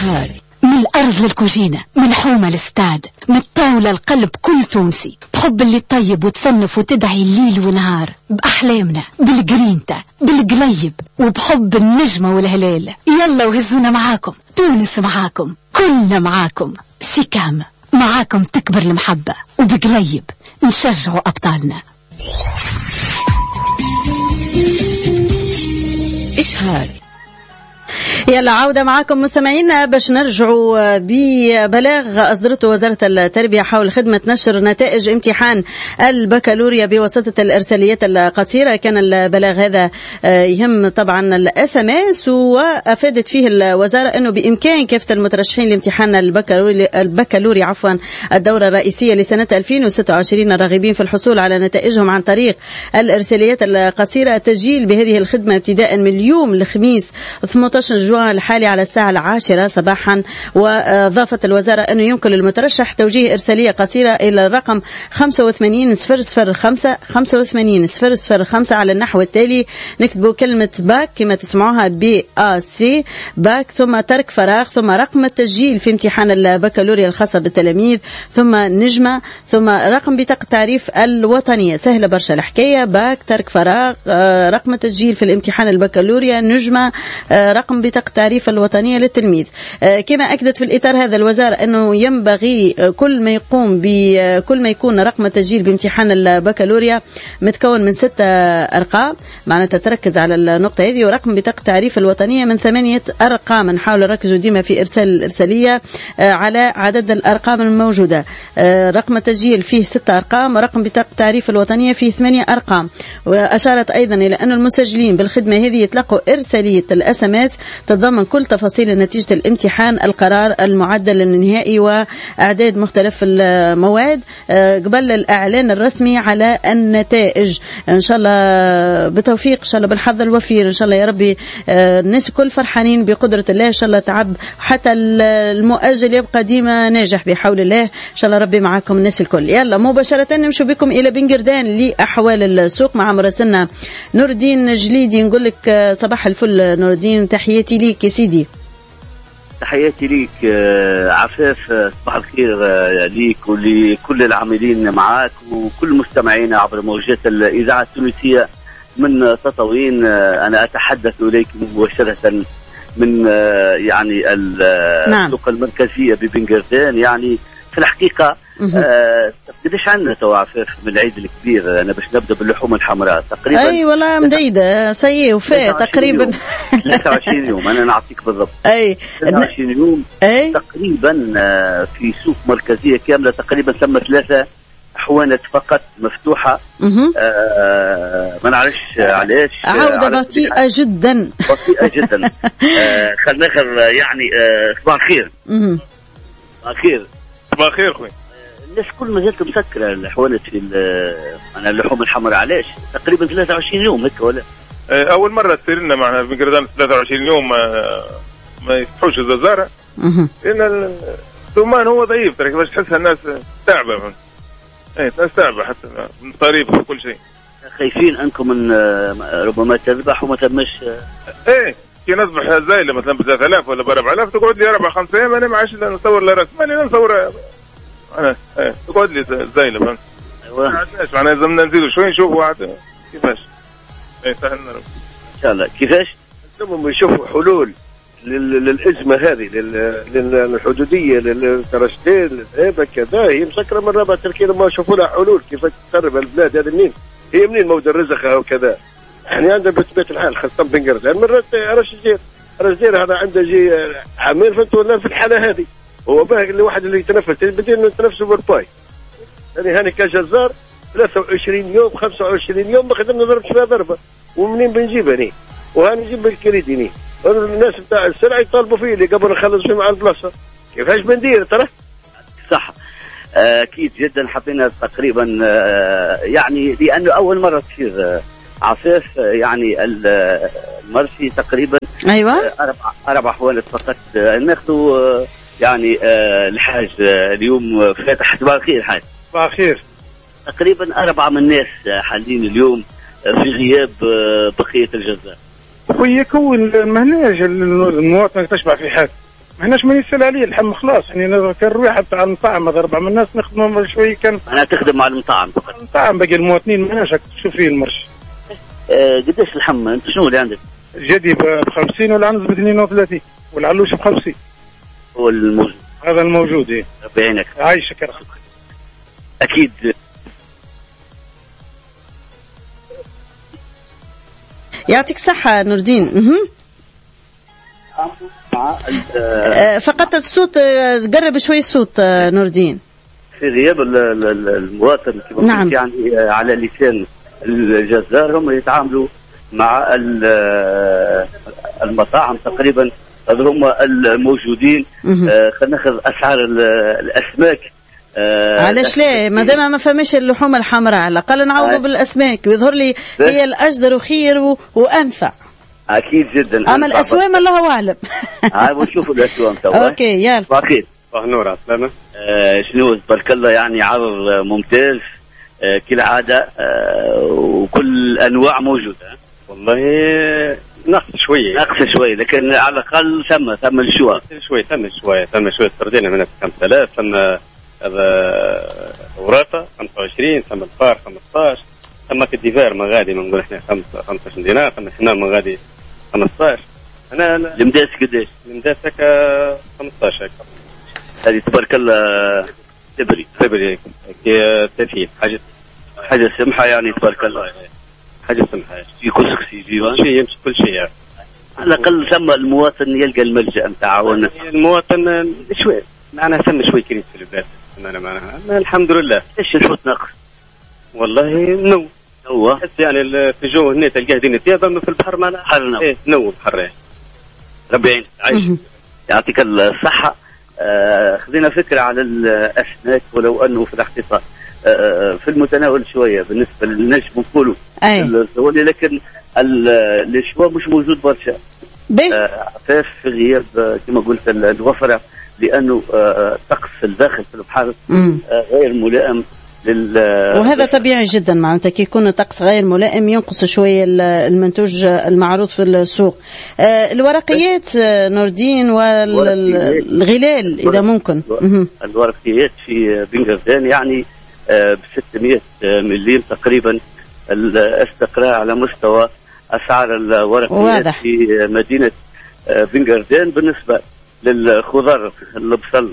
إشهار من الأرض للكوجينة، من الحومة للستاد، من الطاولة القلب كل تونسي، بحب اللي طيب وتصنف وتدعي الليل ونهار، بأحلامنا، بالجرينتا، بالقليب، وبحب النجمة والهلال. يلا وهزونا معاكم، تونس معاكم، كلنا معاكم. سيكام معاكم تكبر المحبة، وبقليب نشجعوا أبطالنا. إشهار. يلا عودة معكم مستمعينا باش نرجعوا ببلاغ أصدرته وزارة التربية حول خدمة نشر نتائج امتحان البكالوريا بواسطة الإرساليات القصيرة. كان البلاغ هذا يهم طبعا الSMS، وأفادت فيه الوزارة أنه بإمكان كافة المترشحين لامتحان البكالوريا الدورة الرئيسية لسنة 2026 الراغبين في الحصول على نتائجهم عن طريق الإرساليات القصيرة التسجيل بهذه الخدمة ابتداء من اليوم الخميس 18 جوان الحالي على الساعة 10 صباحا. وأضافت الوزارة أنه يمكن للمترشح توجيه إرسالية قصيرة إلى الرقم 85 005 85 005 على النحو التالي: نكتبوا كلمة باك كما تسمعوها BAC باك، ثم ترك فراغ، ثم رقم التسجيل في امتحان البكالوريا الخاصة بالتلاميذ، ثم نجمة، ثم رقم بطاقة التعريف الوطنية. سهلة برشا الحكاية، باك ترك فراغ رقم التسجيل في الامتحان البكالوريا نجمة رقم بطاقة التعريف الوطنية للتلميذ. كما أكدت في الإطار هذا الوزارة أنه ينبغي كل ما يكون رقم التسجيل بامتحان البكالوريا متكون من 6 أرقام، معناتها تركز على النقطة هذه، ورقم بطاقة التعريف الوطنية من 8 أرقام. نحاول نركزوا ديما في إرسال الإرسالية على عدد الأرقام الموجودة. رقم التسجيل فيه 6 أرقام، ورقم بطاقة التعريف الوطنية فيه 8 أرقام. وأشارت أيضا إلى أن المسجلين بالخدمة هذه يتلقوا إرسالية الSMS تتضمن كل تفاصيل نتيجة الامتحان، القرار، المعدل النهائي، وأعداد مختلف المواد قبل الإعلان الرسمي على النتائج. إن شاء الله بتوفيق، إن شاء الله بالحظ الوفير، إن شاء الله يا ربي الناس كل فرحانين بقدرة الله. إن شاء الله تعب حتى المؤجل يبقى ديما ناجح بحول الله. إن شاء الله ربي معكم الناس الكل. يلا مباشرة نمشي بكم إلى بنقردان لأحوال السوق مع مراسلنا نور الدين جليدي. نقول لك صباح الفل نور الدين، تحياتي ليك يا سيدي. تحياتي ليك عفاف، صباح الخير ليك ولكل العاملين معك وكل مستمعينا عبر موجات الإذاعة التونسية من تطاوين. أنا أتحدث إليك مباشرة من يعني السوق المركزية ببنقردان. يعني في الحقيقة قديش عندنا تو عفاف من العيد الكبير؟ أنا باش نبدأ باللحوم الحمراء تقريبا. أي والله مديدة سيء وفاء تقريبا 23 يوم. أنا نعطيك بالضبط. أي 23 يوم تقريبا في سوق مركزية كاملة تقريبا ثم 3 حوانت فقط مفتوحة. ما نعرفش علاش. عودة بطيئة جدا. بطيئة جدا. خلينا ناخذ يعني صباح الخير. صباح الخير. صباح الخير خويا. الناس كل ما زالت مسكرة الحوانت في أنا اللحوم الحمراء. علاش تقريبا 23 يوم هيك ولا؟ أول مرة تصير لنا معنا بنقردان 23 يوم ما يفتحوش الززارة. لأن الثمان هو ضعيف، ترى كيفاش تحسها الناس تعبة. الناس تعبة حتى مصاريف وكل شيء. خايفين أنكم من ربما تذبح وما تمش. كي نذبح زايلة مثلا ب 3000 ولا ب 4000 تقعد لي 4-5 أيام. أنا ما عادش نصور لا راس مالي نصور أنا. تقعد لي زايلة فهمت. أيوة. ما عادش معناها لازمنا نزيدوا شوي نشوفوا عاد كيفاش. سهلنا إن شاء الله. كيفاش؟ لازم يشوفوا حلول للأزمة هذه للحدودية للترشتين للهيبة كذا. هي مسكرة من ربع تركيا لما يشوفوا لها حلول كيف تقرب البلاد هذه. منين هي منين مودة رزقها وكذا. يعني عندنا بطبيعة الحال خاصة بنقردان مرات رشدير هذا عنده جي عامين فانتوا ولا في الحالة هذه. هو باقي الواحد اللي يتنفس بدينا نتنفسوا بالباي. يعني هاني كجزار 23 يوم 25 يوم ما خدمنا ضربت فيها ضربة. ومنين بنجيبها ني وهاني نجيب بالكريدي. الناس بتاع السلع يطالبوا فيه اللي قبل نخلص فيه مع البلاصة. كيفاش بندير ترى؟ صح أكيد جدا. حطينا تقريبا يعني لأنه أول مرة تصير عفاف يعني المرسي تقريبا. أيوة 4 حوانت فقط ناخذوا يعني الحاج اليوم فاتح. صباح الخير حاج. صباح الخير. تقريبا 4 من الناس حالين اليوم في غياب بقية الجزائر. خويا كون المهناج المواطن تشبع في حال ما حناش من يسال عليه اللحم خلاص. يعني كان رويحه تاع المطاعم هذا 4 من الناس نخدموا شويه. كان انا تخدم مع المطاعم فقط. المطاعم باقي المواطنين ماناش شوف فيه المرش. قداش اللحم انت شنو اللي عندك؟ الجدي ب 50 والعنز ب 32 والعلوش ب 50. هو الموجود هذا الموجود. ايه ربي يعينك. عايشك يا رب. اكيد. يعطيك صحة نور الدين. فقط الصوت قرب شوي الصوت نور الدين. في غياب المواطن كما نعم. يعني على لسان الجزار هم يتعاملوا مع المطاعم تقريبا هم الموجودين. خلينا ناخذ اسعار الاسماك. علاش لا مادام ما فماش اللحوم الحمراء على الاقل نعوضوا بالاسماك ويظهر لي هي الاجدر وخير وانفع. اكيد جدا. اما الاسوام الله اعلم. هاي ونشوفوا الاسوام توا. اوكي يلا. اكيد. صباح النور عسلامة. شنو تبارك الله يعني عرض ممتاز كالعاده وكل انواع موجوده. والله نقص شويه لكن على الاقل ثم الشواء ثم شويه سردينه من 5000. ثم هذا وراثه 25. ثم الفار 15. ثم كديفار ما غادي نقول احنا 15 دينار. ثم حنا ما غادي 15. انا المداس قداش؟ المداس هكا 15 هكا. هذه تبارك الله تبري كي تفيد حاجه سمحه يعني تبارك الله. حاجه سمحه في كسكسي في شيء يمشي كل شيء يعني. على الاقل ثم المواطن يلقى الملجا نتاعو. المواطن شوي معنا ثم شوي كريم في البلاد معناها الحمد لله. ايش الحوت ناقص؟ والله نو حس يعني في الجو هنا تلقاه دين الثياب في البحر معناها حر ايه نو البحر. ربي يعينك. عايش يعطيك الصحه. خذينا فكره على الاسماك ولو انه في الحقيقه في المتناول شويه بالنسبه للنجم نقولوا لكن الشواء مش موجود برشا. عفاف في غياب كما قلت الوفره لانه طقس الداخل في البحر غير ملائم وهذا طبيعي جدا. معناتها كي يكون الطقس غير ملائم ينقص شويه المنتوج المعروض في السوق. الورقيات نور الدين والغلال اذا ممكن. الورقيات في بنغردان يعني ب 600 مليم تقريبا الاستقراء على مستوى اسعار الورقيات في مدينه بنغردان. بالنسبه للخضر البصل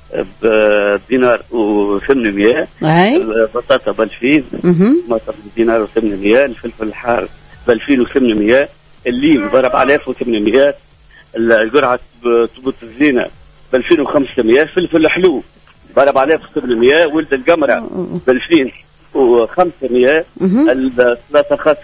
بدينار و800. البطاطا ب2000. الطماطم بدينار و800. الفلفل الحار ب2800. الليم ب4800. القرعه تبوت الزينه ب2500. فلفل الحلو ب4800. ولد القمره ب2500. السلطه خاص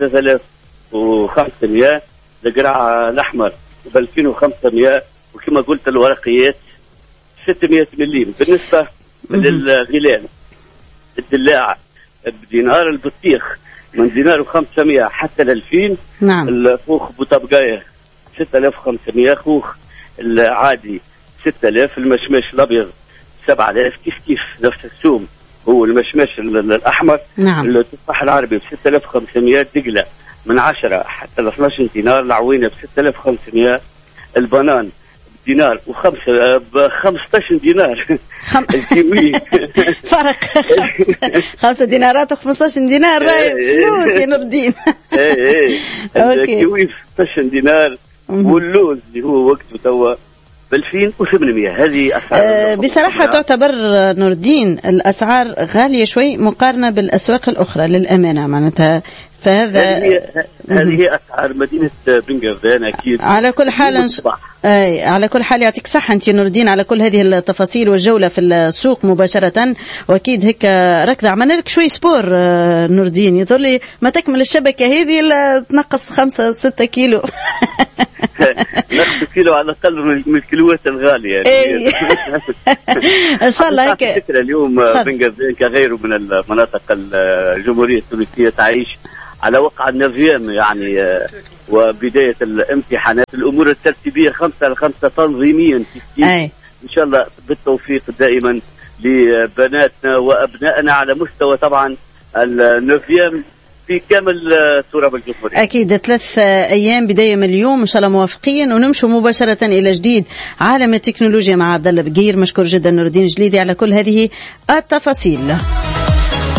ب3500. القرع الاحمر ب2500. وكما قلت الورقيات 600 مليم. بالنسبة للغلال الدلاع بدينار. البطيخ من دينار و500 حتى 2000. نعم. الخوخ بوطبقاية 6500. خوخ العادي 6000. المشماش الأبيض 7000. كيف نفس السوم هو المشماش الأحمر. نعم. التفاح العربي ب 6500. دقلة من 10 حتى 12 دينار. العوينة ب 6500. البنان دينار ب 15 دينار. الكيوي فرق 5 دينارات و 15 دينار فلوس يا نور الدين. الكيوي ب 16 دينار. واللوز اللي هو وقته توا ب 2800. هذه اسعار بصراحه تعتبر نور الدين الاسعار غاليه شوي مقارنه بالاسواق الاخرى للامانه. معناتها فهذا هذه اسعار مدينه بنغردان اكيد. على كل حال على كل حال يعطيك صحة أنت نور الدين على كل هذه التفاصيل والجولة في السوق مباشرة. وأكيد هيك ركض عملنا لك شوي سبور نور الدين. يظهر لي ما تكمل الشبكة هذه إلا تنقص 5-6 كيلو. نقص كيلو على الأقل من الكيلوات الغالية. إن شاء الله هيك. فكرة اليوم بنغردان كغيره من المناطق الجمهورية التونسية تعيش على وقع النظام يعني وبداية الامتحانات. الأمور الترتيبية 5-5 تنظيميا إن شاء الله بالتوفيق دائما لبناتنا وأبنائنا على مستوى طبعا النظام في كامل تراب الجمهورية. أكيد 3 أيام بداية من اليوم إن شاء الله موافقين، ونمشوا مباشرة إلى جديد عالم التكنولوجيا مع عبد الله بقير. مشكور جدا نور الدين جليدي على كل هذه التفاصيل.